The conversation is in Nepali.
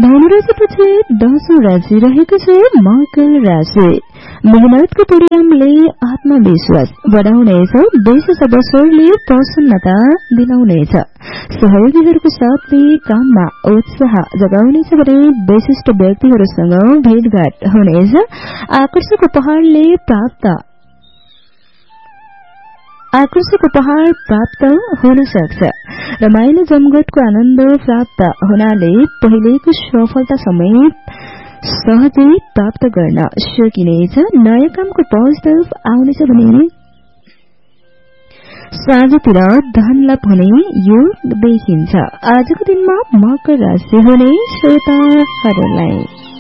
धनुराशिपछि 10औं राशि रहेको छ मकर राशि। मेहनतको परिणामले आत्मविश्वास बढाउनेछ। देश अवसरले प्रसन्नता दिलाउनेछ। सहयोगीहरूको साथले काममा उत्साह जगाउनेछ भने विशिष्ट व्यक्तिहरूसँग भेटघाट हुनेछ। आकर्षक उपहार प्राप्त हुन सक्छ। रमाइलो जमघटको आनन्द प्राप्त हुनाले पहिलेको सफलता समेत सहजै प्राप्त गर्न सकिनेछ। नयाँ कामको प्रस्ताव आउनेछ भने साँझतिर धन लाभ हुने योग देखिन्छ। आजको दिनमा मकर राशि हुने श्रोताहरूलाई